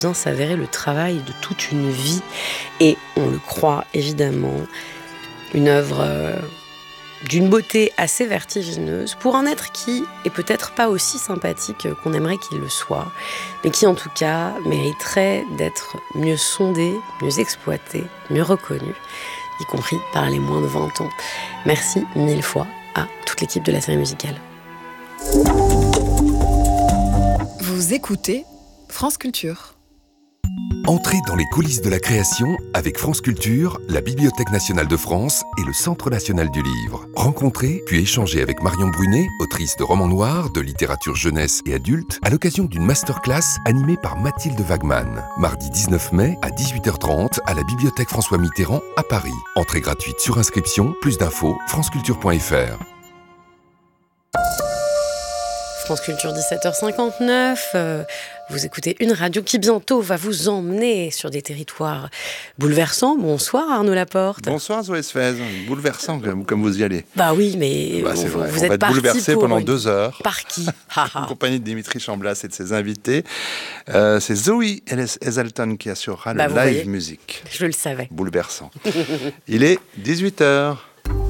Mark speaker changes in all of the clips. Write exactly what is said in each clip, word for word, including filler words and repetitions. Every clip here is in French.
Speaker 1: vient s'avérer le travail de toute une vie et, on le croit évidemment, une œuvre euh, d'une beauté assez vertigineuse pour un être qui est peut-être pas aussi sympathique qu'on aimerait qu'il le soit, mais qui en tout cas mériterait d'être mieux sondé, mieux exploité, mieux reconnu, y compris par les moins de vingt ans. Merci mille fois à toute l'équipe de la série musicale.
Speaker 2: Vous écoutez France Culture.
Speaker 3: Entrez dans les coulisses de la création avec France Culture, la Bibliothèque nationale de France et le Centre national du livre. Rencontrez puis échangez avec Marion Brunet, autrice de romans noirs, de littérature jeunesse et adulte, à l'occasion d'une masterclass animée par Mathilde Wagman. Mardi dix-neuf mai à dix-huit heures trente à la Bibliothèque François Mitterrand à Paris. Entrée gratuite sur inscription, plus d'infos, franceculture point f r.
Speaker 1: France Culture, dix-sept heures cinquante-neuf, euh, vous écoutez une radio qui bientôt va vous emmener sur des territoires bouleversants. Bonsoir Arnaud Laporte.
Speaker 4: Bonsoir Zoé Sfez, bouleversant comme, comme vous y allez.
Speaker 1: Bah oui, mais
Speaker 4: bah, c'est
Speaker 1: vous,
Speaker 4: vrai.
Speaker 1: vous
Speaker 4: On
Speaker 1: êtes
Speaker 4: va être
Speaker 1: parti
Speaker 4: bouleversé
Speaker 1: pour
Speaker 4: pendant
Speaker 1: une...
Speaker 4: deux heures.
Speaker 1: Par qui?
Speaker 4: En compagnie de Dimitri Chamblas et de ses invités. Euh, c'est Zoé Hazelton qui assurera
Speaker 1: bah,
Speaker 4: le live
Speaker 1: voyez,
Speaker 4: musique.
Speaker 1: Je le savais.
Speaker 4: Bouleversant. Il est dix-huit heures.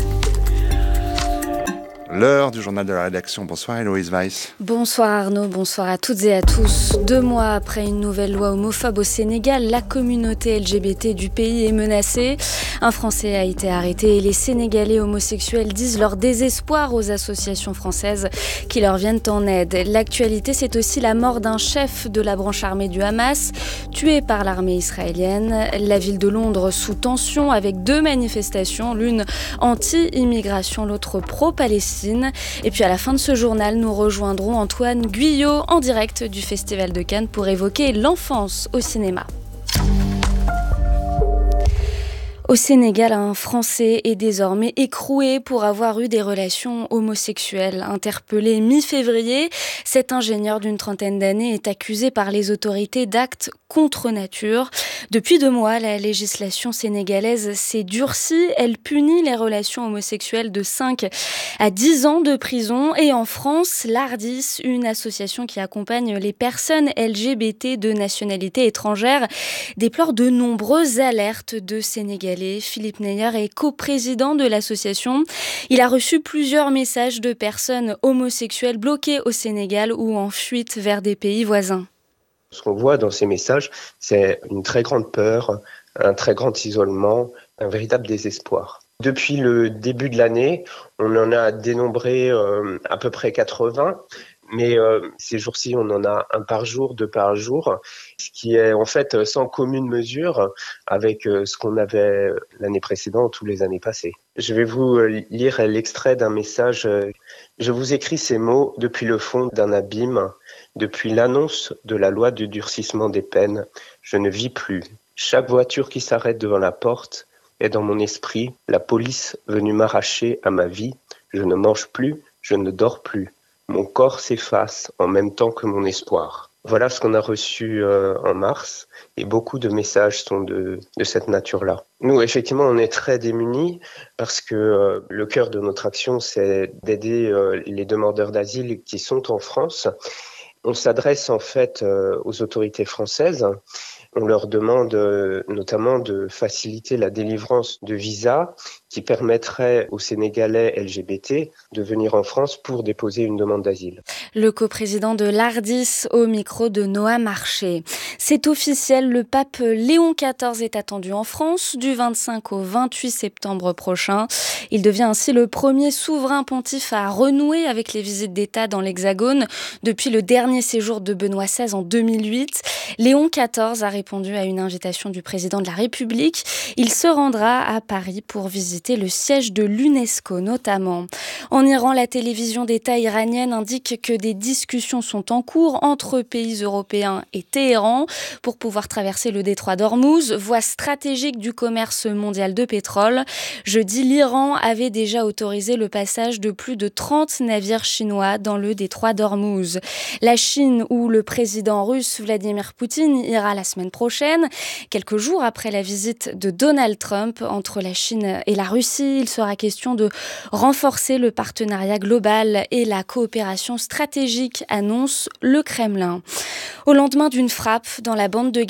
Speaker 4: L'heure du journal de la rédaction. Bonsoir Héloïse Weiss.
Speaker 5: Bonsoir Arnaud, bonsoir à toutes et à tous. Deux mois après une nouvelle loi homophobe au Sénégal, la communauté L G B T du pays est menacée. Un Français a été arrêté et les Sénégalais homosexuels disent leur désespoir aux associations françaises qui leur viennent en aide. L'actualité, c'est aussi la mort d'un chef de la branche armée du Hamas, tué par l'armée israélienne. La ville de Londres sous tension avec deux manifestations, l'une anti-immigration, l'autre pro-Palestine. Et puis à la fin de ce journal, nous rejoindrons Antoine Guyot en direct du Festival de Cannes pour évoquer l'enfance au cinéma. Au Sénégal, un Français est désormais écroué pour avoir eu des relations homosexuelles. Interpellé mi-février, cet ingénieur d'une trentaine d'années est accusé par les autorités d'actes contre nature. Depuis deux mois, la législation sénégalaise s'est durcie. Elle punit les relations homosexuelles de cinq à dix ans de prison. Et en France, l'Ardis, une association qui accompagne les personnes L G B T de nationalité étrangère, déplore de nombreuses alertes de Sénégalais. Philippe Neyer est coprésident de l'association. Il a reçu plusieurs messages de personnes homosexuelles bloquées au Sénégal ou en fuite vers des pays voisins.
Speaker 6: Ce qu'on voit dans ces messages, c'est une très grande peur, un très grand isolement, un véritable désespoir. Depuis le début de l'année, on en a dénombré euh, à peu près quatre-vingts. Mais euh, ces jours-ci, on en a un par jour, deux par jour, ce qui est en fait sans commune mesure avec euh, ce qu'on avait l'année précédente ou les années passées. Je vais vous lire l'extrait d'un message. Je vous écris ces mots depuis le fond d'un abîme, depuis l'annonce de la loi de durcissement des peines. Je ne vis plus. Chaque voiture qui s'arrête devant la porte est dans mon esprit la police venue m'arracher à ma vie. Je ne mange plus, je ne dors plus. Mon corps s'efface en même temps que mon espoir. Voilà ce qu'on a reçu euh, en mars et beaucoup de messages sont de, de cette nature-là. Nous, effectivement, on est très démunis parce que euh, le cœur de notre action, c'est d'aider euh, les demandeurs d'asile qui sont en France. On s'adresse en fait euh, aux autorités françaises. On leur demande euh, notamment de faciliter la délivrance de visas qui permettrait aux Sénégalais L G B T de venir en France pour déposer une demande d'asile.
Speaker 5: Le coprésident de l'Ardis au micro de Noah Marché. C'est officiel, le pape Léon quatorze est attendu en France du vingt-cinq au vingt-huit septembre prochain. Il devient ainsi le premier souverain pontife à renouer avec les visites d'État dans l'Hexagone depuis le dernier séjour de Benoît seize en deux mille huit. Léon quatorze a répondu à une invitation du président de la République. Il se rendra à Paris pour visiter le siège de l'UNESCO notamment. En Iran, la télévision d'État iranienne indique que des discussions sont en cours entre pays européens et Téhéran pour pouvoir traverser le détroit d'Ormuz, voie stratégique du commerce mondial de pétrole. Jeudi, l'Iran avait déjà autorisé le passage de plus de trente navires chinois dans le détroit d'Ormuz. La Chine, où le président russe Vladimir Poutine ira la semaine prochaine, quelques jours après la visite de Donald Trump entre la Chine et la Russie. Il sera question de renforcer le partenariat global et la coopération stratégique, annonce le Kremlin. Au lendemain d'une frappe dans la bande de